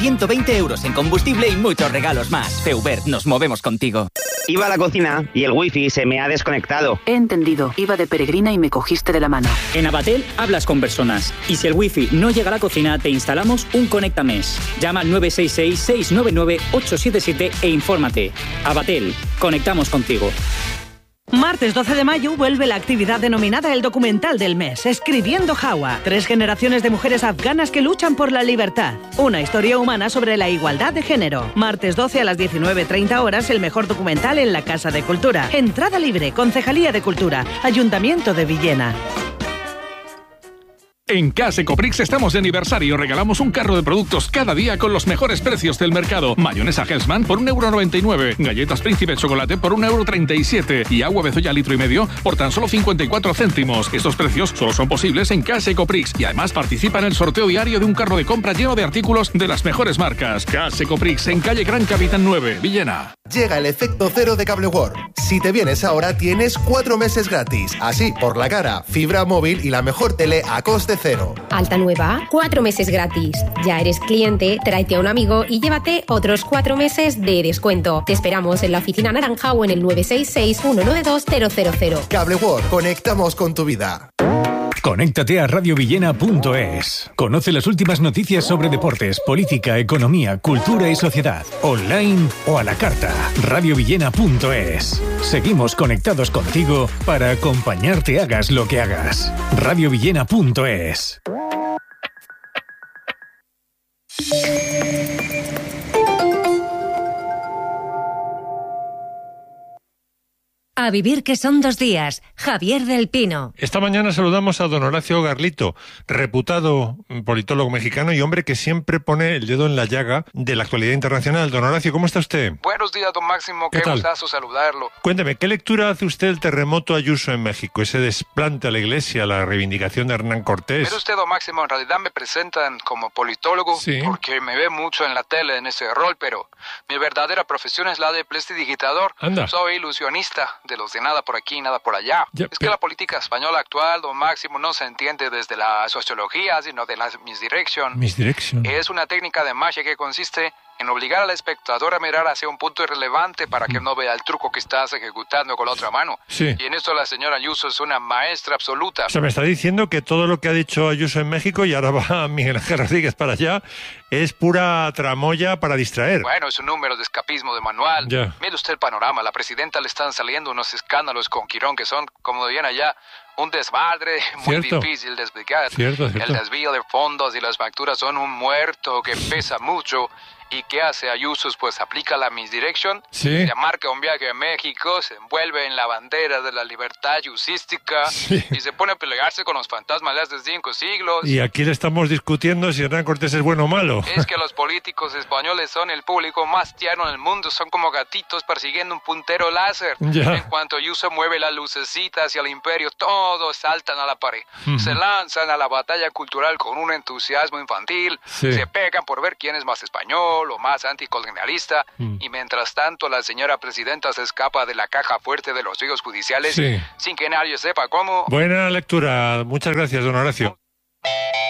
120 euros en combustible y muchos regalos más. Feuber, nos movemos contigo. Iba a la cocina y el wifi se me ha desconectado. He entendido. Iba de peregrina y me cogiste de la mano. En Abatel hablas con personas. Y si el wifi no llega a la cocina, te instalamos un Conectames. Llama al 966-699-877 e infórmate. Abatel, conectamos contigo. Martes 12 de mayo vuelve la actividad denominada el documental del mes, Escribiendo Hawa. 3 generaciones de mujeres afganas que luchan por la libertad. Una historia humana sobre la igualdad de género. Martes 12 a las 19:30 horas, el mejor documental en la Casa de Cultura. Entrada libre, Concejalía de Cultura, Ayuntamiento de Villena. En Casa Ecoprix estamos de aniversario. Regalamos un carro de productos cada día con los mejores precios del mercado. Mayonesa Hellsman por 1,99 €. Galletas Príncipe Chocolate por 1,37 € y agua Bezoya litro y medio por tan solo 54 céntimos. Estos precios solo son posibles en Casa Ecoprix y además participa en el sorteo diario de un carro de compra lleno de artículos de las mejores marcas. Casa Ecoprix en calle Gran Capitán 9, Villena. Llega el efecto cero de Cable World. Si te vienes ahora tienes 4 meses gratis. Así, por la cara, fibra móvil y la mejor tele a coste cero. Alta nueva, 4 meses gratis. Ya eres cliente, tráete a un amigo y llévate otros 4 meses de descuento. Te esperamos en la oficina naranja o en el 966-192-000. Cable World, conectamos con tu vida. Conéctate a radiovillena.es. Conoce las últimas noticias sobre deportes, política, economía, cultura y sociedad. Online o a la carta. radiovillena.es. Seguimos conectados contigo para acompañarte hagas lo que hagas. radiovillena.es. A vivir que son 2 días. Javier del Pino. Esta mañana saludamos a don Horacio Garlito, reputado politólogo mexicano y hombre que siempre pone el dedo en la llaga de la actualidad internacional. Don Horacio, ¿cómo está usted? Buenos días, don Máximo. Qué gustazo saludarlo. Cuénteme, ¿qué lectura hace usted del terremoto Ayuso en México? Ese desplante a la iglesia, la reivindicación de Hernán Cortés. Pero usted, don Máximo, en realidad me presentan como politólogo porque me ve mucho en la tele en ese rol, pero mi verdadera profesión es la de prestidigitador. Anda. Soy ilusionista de los de nada por aquí, nada por allá. Que la política española actual, don Máximo, no se entiende desde la sociología, sino de la misdirection. Misdirection. Es una técnica de magia que consiste en obligar al espectador a mirar hacia un punto irrelevante para que no vea el truco que estás ejecutando con la otra mano. Sí. Y en esto la señora Ayuso es una maestra absoluta. O sea, me está diciendo que todo lo que ha dicho Ayuso en México, y ahora va Miguel Ángel Rodríguez para allá, es pura tramoya para distraer. Bueno, es un número de escapismo de manual. Ya. Mire usted el panorama. A la presidenta le están saliendo unos escándalos con Quirón que son, como dirían allá, un desmadre muy difícil de explicar. Cierto. El desvío de fondos y las facturas son un muerto que pesa mucho. ¿Y qué hace Ayuso? Pues aplica la misdirection, se marca un viaje a México, se envuelve en la bandera de la libertad ayusística y se pone a pelearse con los fantasmas de hace 5 siglos. Y aquí le estamos discutiendo si Hernán Cortés es bueno o malo. Es que los políticos españoles son el público más tierno en el mundo, son como gatitos persiguiendo un puntero láser. Ya. En cuanto Ayuso mueve la lucecita hacia el imperio, todos saltan a la pared. Se lanzan a la batalla cultural con un entusiasmo infantil, se pegan por ver quién es más español o más anticolonialista, y mientras tanto la señora presidenta se escapa de la caja fuerte de los juicios judiciales sin que nadie sepa cómo. Buena lectura, muchas gracias, don Horacio.